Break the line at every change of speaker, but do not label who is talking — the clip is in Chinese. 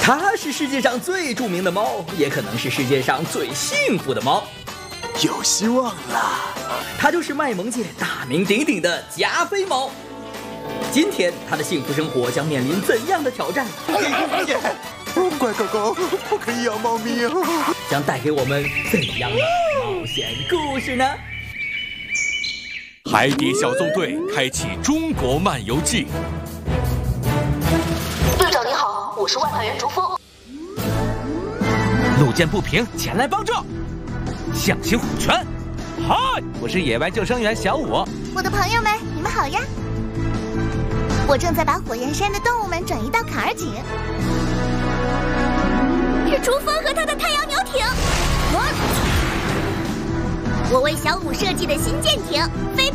它是世界上最著名的猫，也可能是世界上最幸福的猫。
有希望了。
它就是卖萌界大名鼎鼎的加菲猫。今天它的幸福生活将面临怎样的挑战？
乖狗狗，不可以养猫咪哦。
将带给我们怎样的冒险故事呢？
海底小纵队开启中国漫游记。
队长你好，我是外派员竹峰。
路见不平，前来帮助。象形虎拳，嗨，我是野外救生员小五。
我的朋友们，你们好呀！我正在把火焰山的动物们转移到坎儿井。是竹峰和他的太阳鸟艇。我为小五设计的新舰艇飞